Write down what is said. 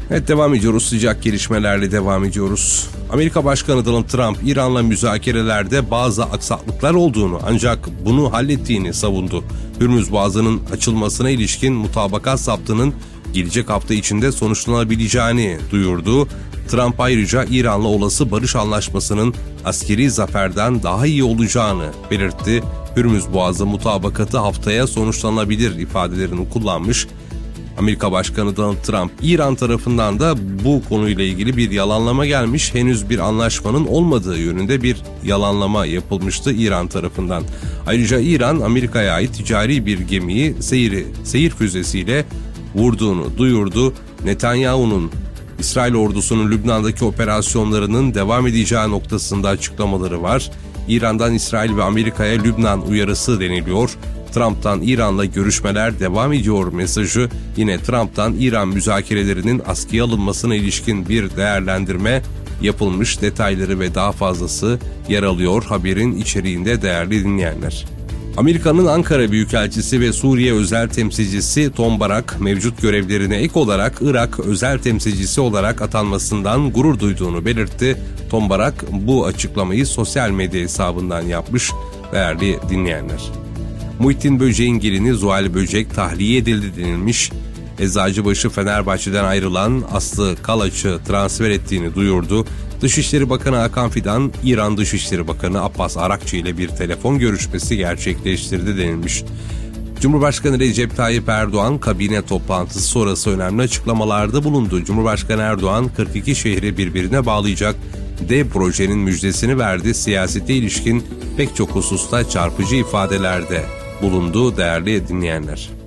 Evet, devam ediyoruz. Sıcak gelişmelerle devam ediyoruz. Amerika Başkanı Donald Trump, İran'la müzakerelerde bazı aksaklıklar olduğunu ancak bunu hallettiğini savundu. Hürmüz Boğazı'nın açılmasına ilişkin mutabakat zaptının gelecek hafta içinde sonuçlanabileceğini duyurdu. Trump ayrıca İran'la olası barış anlaşmasının askeri zaferden daha iyi olacağını belirtti. Hürmüz Boğazı mutabakatı haftaya sonuçlanabilir ifadelerini kullanmış. Amerika Başkanı Donald Trump, İran tarafından da bu konuyla ilgili bir yalanlama gelmiş. Henüz bir anlaşmanın olmadığı yönünde bir yalanlama yapılmıştı İran tarafından. Ayrıca İran, Amerika'ya ait ticari bir gemiyi seyir füzesiyle vurduğunu duyurdu. Netanyahu'nun İsrail ordusunun Lübnan'daki operasyonlarının devam edeceği noktasında açıklamaları var. İran'dan İsrail ve Amerika'ya Lübnan uyarısı deniliyor. Trump'tan İran'la görüşmeler devam ediyor mesajı, yine Trump'tan İran müzakerelerinin askıya alınmasına ilişkin bir değerlendirme yapılmış, detayları ve daha fazlası yer alıyor haberin içeriğinde değerli dinleyenler. Amerika'nın Ankara Büyükelçisi ve Suriye Özel Temsilcisi Tom Barak, mevcut görevlerine ek olarak Irak Özel Temsilcisi olarak atanmasından gurur duyduğunu belirtti. Tom Barak bu açıklamayı sosyal medya hesabından yapmış değerli dinleyenler. Muhittin Böcek'in gelini Zuhal Böcek tahliye edildi denilmiş. Eczacıbaşı Fenerbahçe'den ayrılan Aslı Kalaç'ı transfer ettiğini duyurdu. Dışişleri Bakanı Hakan Fidan, İran Dışişleri Bakanı Abbas Arakçı ile bir telefon görüşmesi gerçekleştirdi denilmiş. Cumhurbaşkanı Recep Tayyip Erdoğan kabine toplantısı sonrası önemli açıklamalarda bulundu. Cumhurbaşkanı Erdoğan 42 şehri birbirine bağlayacak dev projenin müjdesini verdi. Siyasete ilişkin pek çok hususta çarpıcı ifadelerde bulundu değerli dinleyenler.